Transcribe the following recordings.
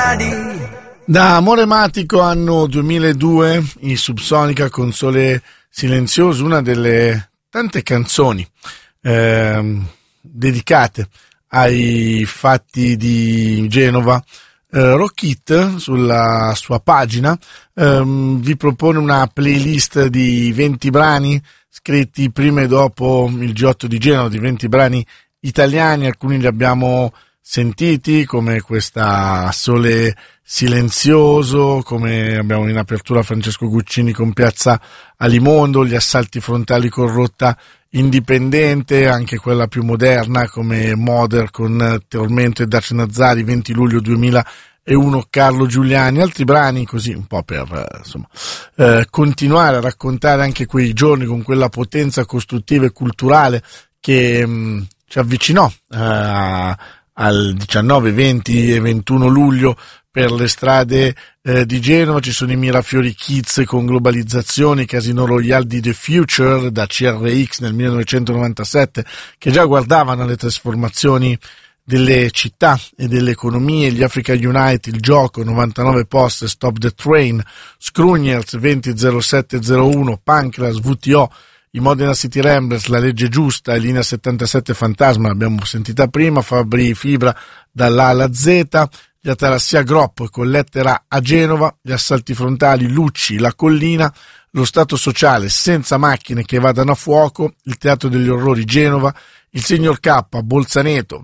Da Amore Matico, anno 2002, i Subsonica con Sole Silenzioso, una delle tante canzoni dedicate ai fatti di Genova. Rock It, sulla sua pagina, vi propone una playlist di 20 brani scritti prima e dopo il G8 di Genova, di 20 brani italiani. Alcuni li abbiamo sentiti, come questa Sole Silenzioso, come abbiamo in apertura Francesco Guccini con Piazza Alimondo, gli assalti frontali con Rotta Indipendente, anche quella più moderna come Modern con Tormento e Dacia Nazzari, 20 luglio 2001, Carlo Giuliani. Altri brani così un po' per continuare a raccontare anche quei giorni con quella potenza costruttiva e culturale che ci avvicinò al 19, 20 e 21 luglio per le strade di Genova. Ci sono i Mirafiori Kids con Globalizzazione, i Casino Royale di The Future da CRX nel 1997, che già guardavano alle trasformazioni delle città e delle economie, gli Africa Unite, il gioco, 99 Post, Stop the Train, Scrugners, 200701, Pancras, VTO, i Modena City Ramblers, La Legge Giusta e Linea 77 Fantasma, l'abbiamo sentita prima, Fabri Fibra dall'A alla Z, gli Atarassia Group con Lettera a Genova, gli assalti frontali, Lucci, La Collina, lo Stato Sociale, Senza macchine che vadano a fuoco, il Teatro degli Orrori Genova, il Signor K, Bolzaneto,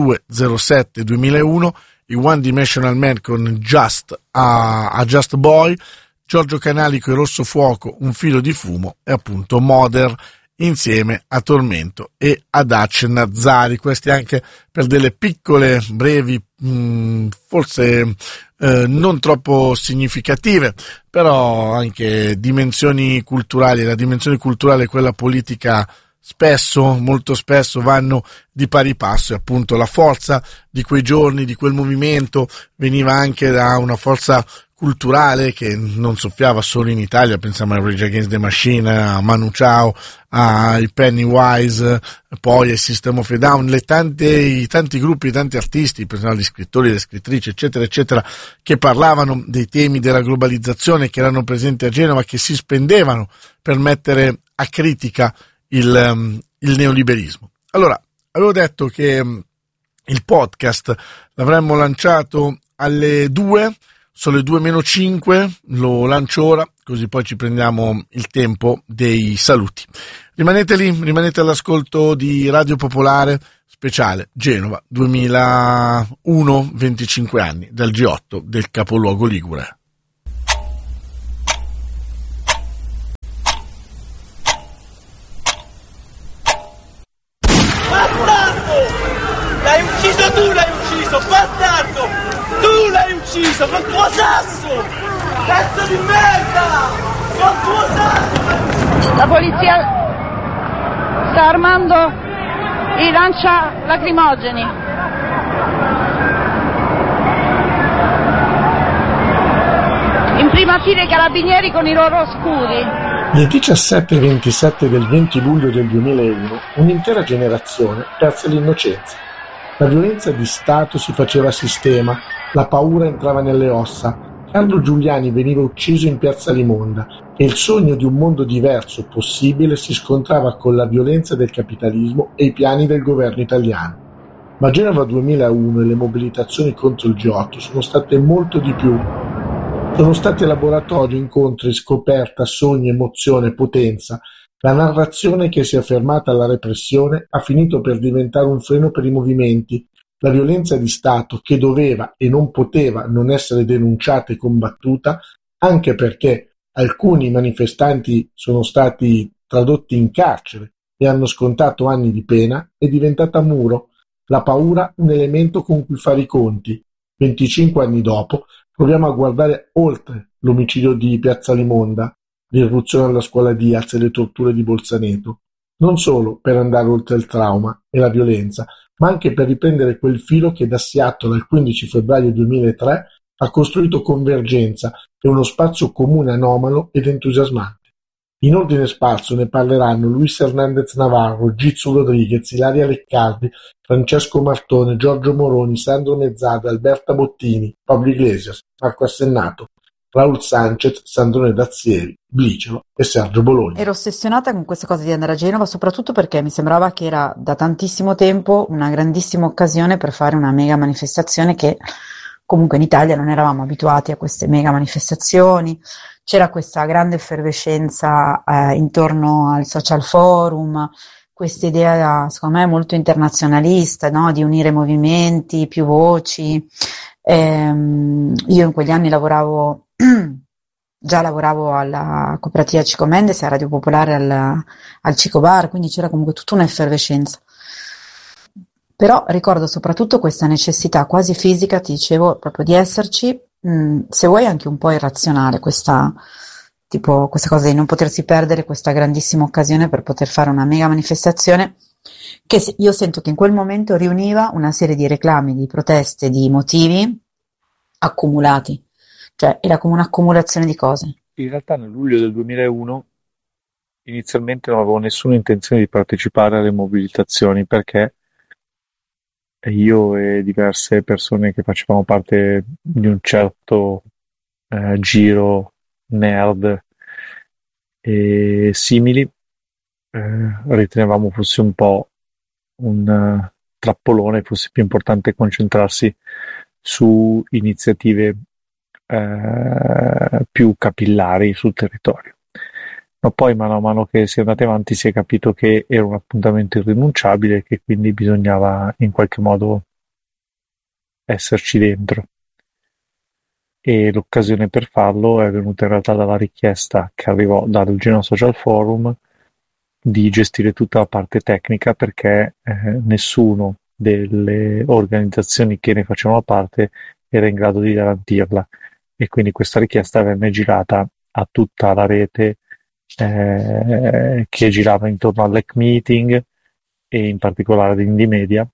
2207-2001, i One Dimensional Man con Just a Just Boy, Giorgio Canalico e Rosso Fuoco, Un filo di fumo, e appunto Modern insieme a Tormento e a Dacia Nazzari. Questi anche per delle piccole, brevi, forse non troppo significative, però anche dimensioni culturali. La dimensione culturale e quella politica spesso, molto spesso vanno di pari passo, e appunto la forza di quei giorni, di quel movimento, veniva anche da una forza culturale che non soffiava solo in Italia. Pensiamo a Rage Against the Machine, a Manu Chao, ai Pennywise, poi ai System of a Down, i tanti gruppi, i tanti artisti, pensiamo agli scrittori, alle scrittrici, eccetera, eccetera, che parlavano dei temi della globalizzazione, che erano presenti a Genova, che si spendevano per mettere a critica il neoliberismo. Allora, avevo detto che il podcast l'avremmo lanciato alle 2, sono le 2:05, lo lancio ora, così poi ci prendiamo il tempo dei saluti. Rimanete lì, rimanete all'ascolto di Radio Popolare, speciale Genova 2001, 25 anni dal G8 del capoluogo ligure. L'hai ucciso tu, l'hai ucciso, bastardo! Tu l'hai ucciso col tuo sasso! Pezzo di merda! Col tuo sasso! La polizia sta armando i lancia lacrimogeni. In prima fila i carabinieri con i loro scudi. Nel 17 e 27 del 20 luglio del 2001 un'intera generazione perse l'innocenza. La violenza di Stato si faceva sistema, la paura entrava nelle ossa. Carlo Giuliani veniva ucciso in piazza Limonda e il sogno di un mondo diverso possibile si scontrava con la violenza del capitalismo e i piani del governo italiano. Ma Genova 2001 e le mobilitazioni contro il G8 sono state molto di più. Sono stati laboratorio, incontri, scoperta, sogni, emozione, potenza. La narrazione che si è fermata alla repressione ha finito per diventare un freno per i movimenti. La violenza di Stato che doveva e non poteva non essere denunciata e combattuta, anche perché alcuni manifestanti sono stati tradotti in carcere e hanno scontato anni di pena, è diventata muro. La paura un elemento con cui fare i conti. 25 anni dopo proviamo a guardare oltre l'omicidio di Piazza Limonda, l'irruzione alla scuola Diaz e le torture di Bolzaneto, non solo per andare oltre il trauma e la violenza, ma anche per riprendere quel filo che da Seattle al 15 febbraio 2003 ha costruito convergenza e uno spazio comune anomalo ed entusiasmante. In ordine sparso ne parleranno Luis Hernández Navarro, Gitsu Rodriguez, Ilaria Leccardi, Francesco Martone, Giorgio Moroni, Sandro Mezzadra, Alberta Bottini, Pablo Iglesias, Marco Assennato, Raul Sanchez, Sandrone Dazzieri, Blicero e Sergio Bologna. Ero ossessionata con questa cosa di andare a Genova, soprattutto perché mi sembrava che era da tantissimo tempo una grandissima occasione per fare una mega manifestazione, che comunque in Italia non eravamo abituati a queste mega manifestazioni. C'era questa grande effervescenza intorno al social forum, questa idea secondo me molto internazionalista, no? Di unire movimenti, più voci. Io in quegli anni già lavoravo alla cooperativa Cico Mendes, a Radio Popolare, al Cico Bar, quindi c'era comunque tutta un'effervescenza. Però ricordo soprattutto questa necessità quasi fisica, ti dicevo, proprio di esserci, se vuoi anche un po' irrazionale, questa cosa di non potersi perdere questa grandissima occasione per poter fare una mega manifestazione, che io sento che in quel momento riuniva una serie di reclami, di proteste, di motivi accumulati, cioè era come un'accumulazione di cose. In realtà nel luglio del 2001 inizialmente non avevo nessuna intenzione di partecipare alle mobilitazioni, perché io e diverse persone che facevamo parte di un certo giro nerd e simili ritenevamo fosse un po' un trappolone, fosse più importante concentrarsi su iniziative più capillari sul territorio. Ma poi mano a mano che si è andati avanti si è capito che era un appuntamento irrinunciabile e che quindi bisognava in qualche modo esserci dentro. E l'occasione per farlo è venuta in realtà dalla richiesta che arrivò dal Genoa Social Forum di gestire tutta la parte tecnica, perché nessuno delle organizzazioni che ne facevano parte era in grado di garantirla, e quindi questa richiesta venne girata a tutta la rete che girava intorno all'EC Meeting e in particolare ad Indie Media,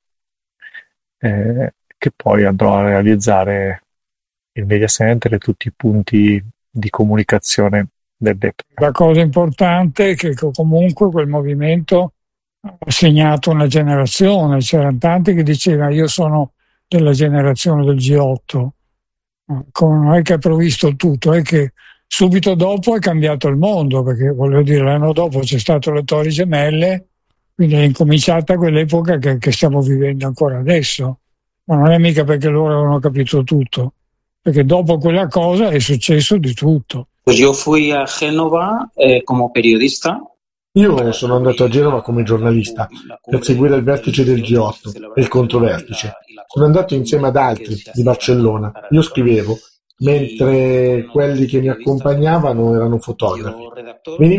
che poi andrò a realizzare il media center e tutti i punti di comunicazione dell'epoca. La cosa importante è che comunque quel movimento ha segnato una generazione. C'erano tanti che dicevano io sono della generazione del G8, non è che ha provvisto tutto, è che subito dopo è cambiato il mondo, perché voglio dire l'anno dopo c'è stato le Torri Gemelle, quindi è incominciata quell'epoca che stiamo vivendo ancora adesso, ma non è mica perché loro avevano capito tutto, perché dopo quella cosa è successo di tutto. Pues yo fui a Génova como periodista. Io sono andato a Genova come giornalista per seguire il vertice del G8 e il controvertice. Sono andato insieme ad altri di Barcellona. Io scrivevo, mentre quelli che mi accompagnavano erano fotografi.